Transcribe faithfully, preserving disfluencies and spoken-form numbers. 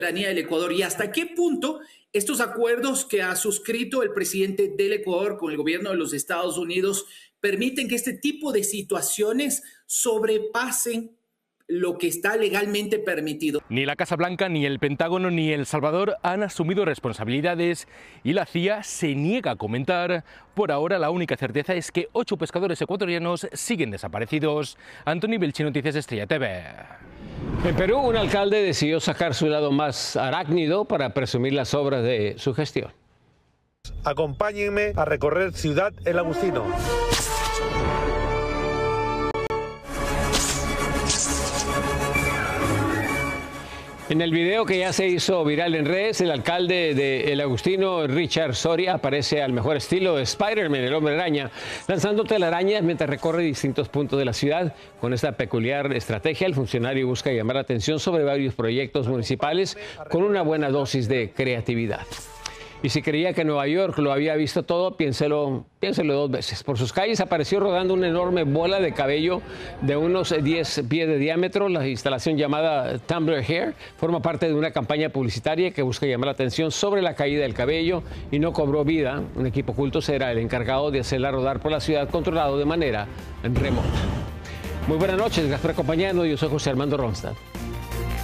soberanía del Ecuador y hasta qué punto estos acuerdos que ha suscrito el presidente del Ecuador con el gobierno de los Estados Unidos permiten que este tipo de situaciones sobrepasen lo que está legalmente permitido. Ni la Casa Blanca, ni el Pentágono, ni El Salvador han asumido responsabilidades y la C I A se niega a comentar. Por ahora, la única certeza es que ocho pescadores ecuatorianos siguen desaparecidos. Anthony Belchi, Noticias Estrella T V. En Perú, un alcalde decidió sacar su lado más arácnido para presumir las obras de su gestión. Acompáñenme a recorrer Ciudad El Agustino. En el video que ya se hizo viral en redes, el alcalde de El Agustino, Richard Soria, aparece al mejor estilo de Spider-Man, el hombre araña, lanzando telarañas mientras recorre distintos puntos de la ciudad. Con esta peculiar estrategia, el funcionario busca llamar la atención sobre varios proyectos municipales con una buena dosis de creatividad. Y si creía que Nueva York lo había visto todo, piénselo, piénselo dos veces. Por sus calles apareció rodando una enorme bola de cabello de unos diez pies de diámetro. La instalación llamada Tumblr Hair forma parte de una campaña publicitaria que busca llamar la atención sobre la caída del cabello y no cobró vida. Un equipo oculto será el encargado de hacerla rodar por la ciudad, controlado de manera remota. Muy buenas noches, gracias por acompañarnos. Yo soy José Armando Ronstadt.